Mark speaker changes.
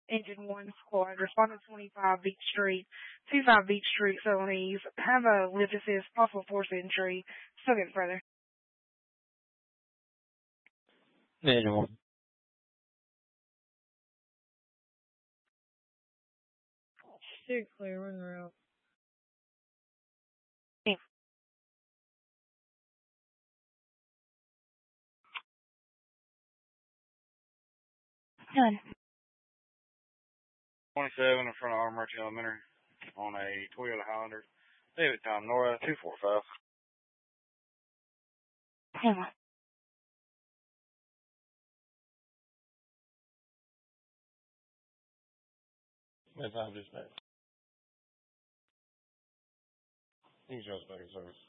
Speaker 1: Engine 1 Squad, responding 25 Beach Street, 25 Beach Street, Celanese. Have a lift assist, possible force entry. Still getting further.
Speaker 2: Engine 1.
Speaker 1: Steer clear, run route. Done.
Speaker 3: 27 in front of Armory Elementary on a Toyota Highlander. David Tom Nora 245.
Speaker 1: Hang on.
Speaker 2: That's how dispatch. You can show us back in service.